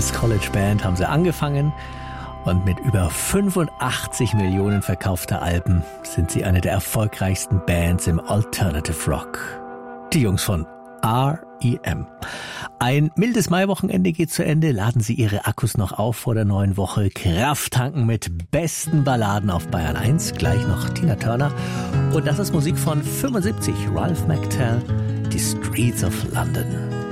Als College Band haben sie angefangen und mit über 85 Millionen verkaufter Alben sind sie eine der erfolgreichsten Bands im Alternative Rock. Die Jungs von R.E.M. Ein mildes Maiwochenende geht zu Ende. Laden Sie Ihre Akkus noch auf vor der neuen Woche. Kraft tanken mit besten Balladen auf Bayern 1. Gleich noch Tina Turner. Und das ist Musik von 75, Ralph McTell, Die Streets of London.